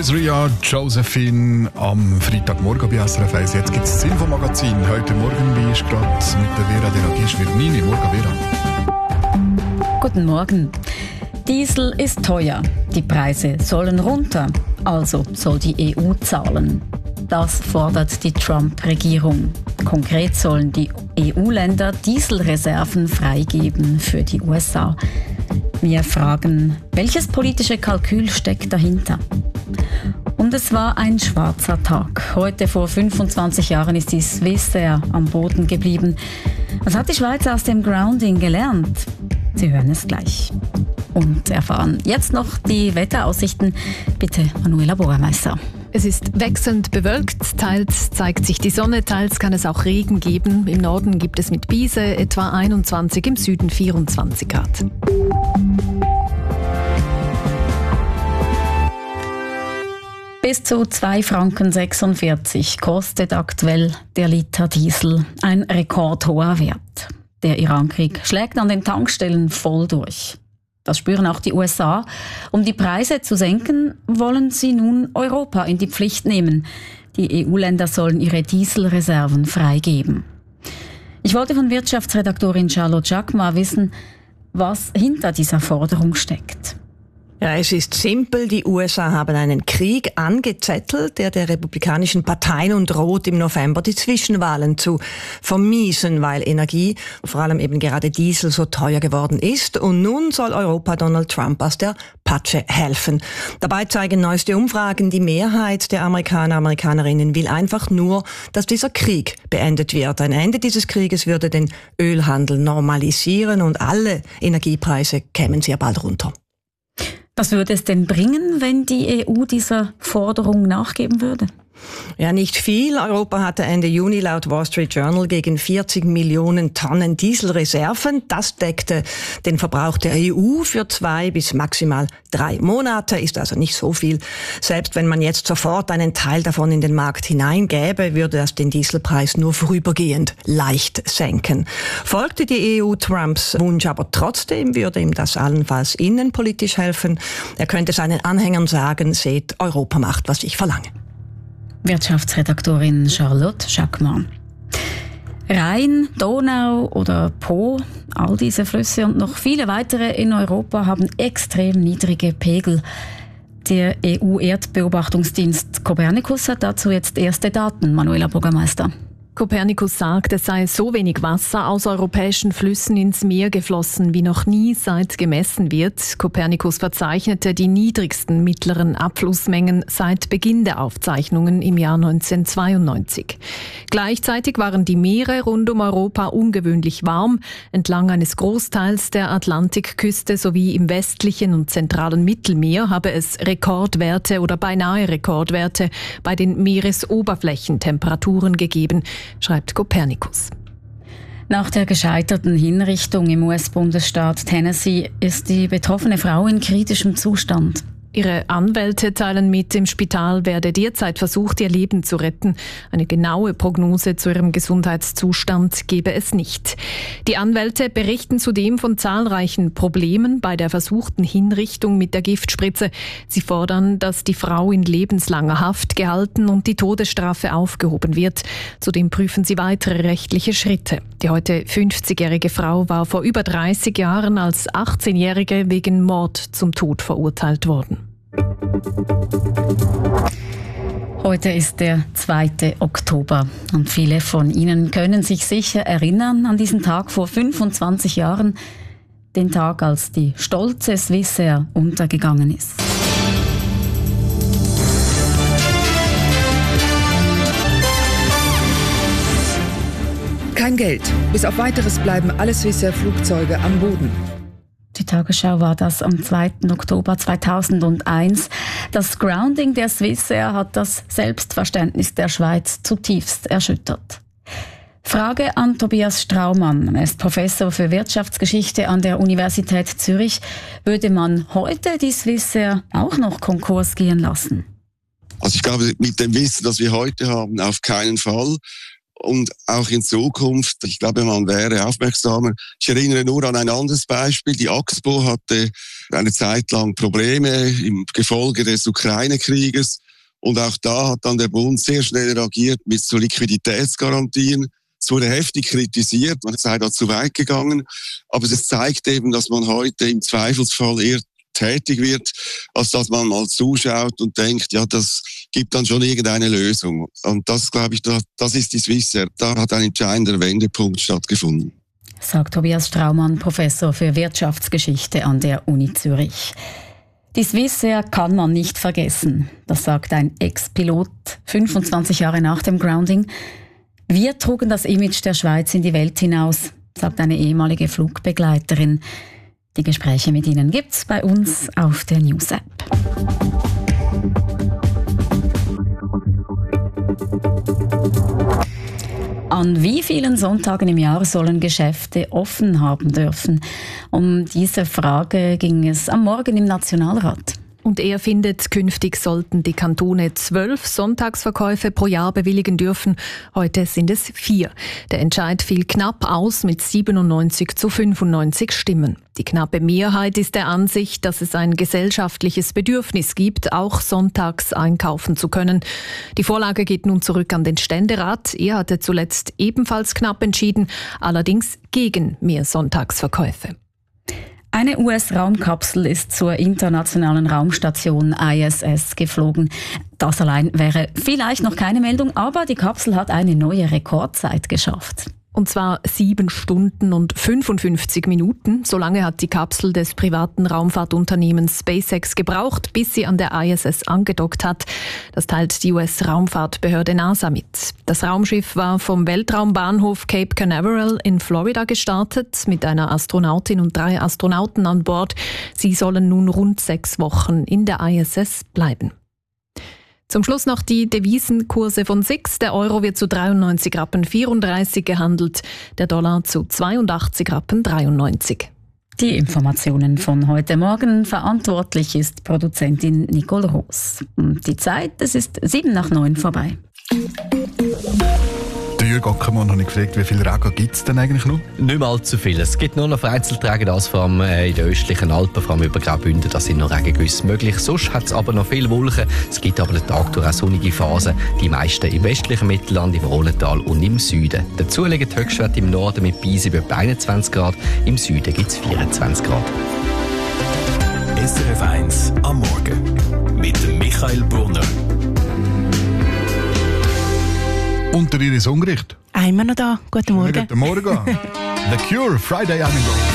Ria Josephine am Freitagmorgen bei SRF 1. Jetzt gibt es das Infomagazin. Heute Morgen bin ich gerade mit der Vera Delagisch-Virnini. Morgen, Vera. Guten Morgen. Diesel ist teuer. Die Preise sollen runter. Also soll die EU zahlen. Das fordert die Trump-Regierung. Konkret sollen die EU-Länder Dieselreserven freigeben für die USA. Wir fragen, welches politische Kalkül steckt dahinter? Und es war ein schwarzer Tag. Heute vor 25 Jahren ist die Swissair am Boden geblieben. Was hat die Schweiz aus dem Grounding gelernt? Sie hören es gleich. Und erfahren jetzt noch die Wetteraussichten. Bitte, Manuela Bürgermeister. Es ist wechselnd bewölkt, teils zeigt sich die Sonne, teils kann es auch Regen geben. Im Norden gibt es mit Biese etwa 21, im Süden 24 Grad. Bis zu 2,46 Franken kostet aktuell der Liter Diesel. Ein rekordhoher Wert. Der Irankrieg schlägt an den Tankstellen voll durch. Das spüren auch die USA. Um die Preise zu senken, wollen sie nun Europa in die Pflicht nehmen. Die EU-Länder sollen ihre Dieselreserven freigeben. Ich wollte von Wirtschaftsredaktorin Charlotte Jacquemart wissen, was hinter dieser Forderung steckt. Ja, es ist simpel. Die USA haben einen Krieg angezettelt, der republikanischen Parteien droht, im November die Zwischenwahlen zu vermiesen, weil Energie, vor allem eben gerade Diesel, so teuer geworden ist. Und nun soll Europa Donald Trump aus der Patsche helfen. Dabei zeigen neueste Umfragen, die Mehrheit der Amerikaner, Amerikanerinnen will einfach nur, dass dieser Krieg beendet wird. Ein Ende dieses Krieges würde den Ölhandel normalisieren und alle Energiepreise kämen sehr bald runter. Was würde es denn bringen, wenn die EU dieser Forderung nachgeben würde? Ja, nicht viel. Europa hatte Ende Juni laut Wall Street Journal gegen 40 Millionen Tonnen Dieselreserven. Das deckte den Verbrauch der EU für 2 bis maximal 3 Monate. Ist also nicht so viel. Selbst wenn man jetzt sofort einen Teil davon in den Markt hineingäbe, würde das den Dieselpreis nur vorübergehend leicht senken. Folgte die EU Trumps Wunsch aber trotzdem, würde ihm das allenfalls innenpolitisch helfen. Er könnte seinen Anhängern sagen, seht, Europa macht, was ich verlange. Wirtschaftsredaktorin Charlotte Jacquemart. Rhein, Donau oder Po, all diese Flüsse und noch viele weitere in Europa haben extrem niedrige Pegel. Der EU-Erdbeobachtungsdienst Copernicus hat dazu jetzt erste Daten. Manuela Bürgermeister. Copernicus sagt, es sei so wenig Wasser aus europäischen Flüssen ins Meer geflossen wie noch nie, seit gemessen wird. Copernicus verzeichnete die niedrigsten mittleren Abflussmengen seit Beginn der Aufzeichnungen im Jahr 1992. Gleichzeitig waren die Meere rund um Europa ungewöhnlich warm. Entlang eines Großteils der Atlantikküste sowie im westlichen und zentralen Mittelmeer habe es Rekordwerte oder beinahe Rekordwerte bei den Meeresoberflächentemperaturen gegeben, schreibt Copernicus. Nach der gescheiterten Hinrichtung im US-Bundesstaat Tennessee ist die betroffene Frau in kritischem Zustand. Ihre Anwälte teilen mit, im Spital werde derzeit versucht, ihr Leben zu retten. Eine genaue Prognose zu ihrem Gesundheitszustand gebe es nicht. Die Anwälte berichten zudem von zahlreichen Problemen bei der versuchten Hinrichtung mit der Giftspritze. Sie fordern, dass die Frau in lebenslanger Haft gehalten und die Todesstrafe aufgehoben wird. Zudem prüfen sie weitere rechtliche Schritte. Die heute 50-jährige Frau war vor über 30 Jahren als 18-Jährige wegen Mord zum Tod verurteilt worden. Heute ist der 2. Oktober und viele von Ihnen können sich sicher erinnern an diesen Tag vor 25 Jahren, den Tag, als die stolze Swissair untergegangen ist. Kein Geld. Bis auf Weiteres bleiben alle Swissair-Flugzeuge am Boden. Die Tagesschau war das am 2. Oktober 2001. Das Grounding der Swissair hat das Selbstverständnis der Schweiz zutiefst erschüttert. Frage an Tobias Straumann. Er ist Professor für Wirtschaftsgeschichte an der Universität Zürich. Würde man heute die Swissair auch noch Konkurs gehen lassen? Also ich glaube, mit dem Wissen, das wir heute haben, auf keinen Fall. und auch in Zukunft. Ich glaube, man wäre aufmerksamer. Ich erinnere nur an ein anderes Beispiel. Die Axpo hatte eine Zeit lang Probleme im Gefolge des Ukraine-Krieges. Und auch da hat dann der Bund sehr schnell reagiert mit so Liquiditätsgarantien. Es wurde heftig kritisiert, man sei da zu weit gegangen. Aber es zeigt eben, dass man heute im Zweifelsfall eher tätig wird, als dass man mal zuschaut und denkt, ja, das gibt dann schon irgendeine Lösung. Und das, glaube ich, das ist die Swissair. Da hat ein entscheidender Wendepunkt stattgefunden. Sagt Tobias Straumann, Professor für Wirtschaftsgeschichte an der Uni Zürich. Die Swissair kann man nicht vergessen. Das sagt ein Ex-Pilot 25 Jahre nach dem Grounding. Wir trugen das Image der Schweiz in die Welt hinaus, sagt eine ehemalige Flugbegleiterin. Die Gespräche mit ihnen gibt's bei uns auf der News-App. An wie vielen Sonntagen im Jahr sollen Geschäfte offen haben dürfen? Um diese Frage ging es am Morgen im Nationalrat. Und er findet, künftig sollten die Kantone 12 Sonntagsverkäufe pro Jahr bewilligen dürfen. Heute sind es 4. Der Entscheid fiel knapp aus mit 97-95 Stimmen. Die knappe Mehrheit ist der Ansicht, dass es ein gesellschaftliches Bedürfnis gibt, auch sonntags einkaufen zu können. Die Vorlage geht nun zurück an den Ständerat. Er hatte zuletzt ebenfalls knapp entschieden, allerdings gegen mehr Sonntagsverkäufe. Eine US-Raumkapsel ist zur internationalen Raumstation ISS geflogen. Das allein wäre vielleicht noch keine Meldung, aber die Kapsel hat eine neue Rekordzeit geschafft. Und zwar 7 Stunden und 55 Minuten. So lange hat die Kapsel des privaten Raumfahrtunternehmens SpaceX gebraucht, bis sie an der ISS angedockt hat. Das teilt die US-Raumfahrtbehörde NASA mit. Das Raumschiff war vom Weltraumbahnhof Cape Canaveral in Florida gestartet, mit einer Astronautin und 3 Astronauten an Bord. Sie sollen nun rund 6 Wochen in der ISS bleiben. Zum Schluss noch die Devisenkurse von SIX. Der Euro wird zu 93,34 Rappen gehandelt, der Dollar zu 82,93 Rappen. Die Informationen von heute Morgen. Verantwortlich ist Produzentin Nicole Roos. Die Zeit, es ist 8:07 vorbei. Jürg Ackermann habe ich gefragt, wie viel Regen gibt es denn eigentlich noch? Nicht mehr allzu viel. Es gibt nur noch vereinzelt Regen, das vor allem in den östlichen Alpen, vor allem über Graubünden, da sind noch Regengüsse möglich. Sonst hat es aber noch viele Wolken. Es gibt aber den Tag durch auch sonnige Phasen. Die meisten im westlichen Mittelland, im Rhônetal und im Süden. Dazu liegen die Höchstwerte im Norden mit Bisib etwa 21 Grad, im Süden gibt es 24 Grad. SRF 1 am Morgen mit Michael Brunner. Unter Ihres Ungericht. Einmal noch da. Guten Morgen. Guten Morgen. The Cure, Friday Animal.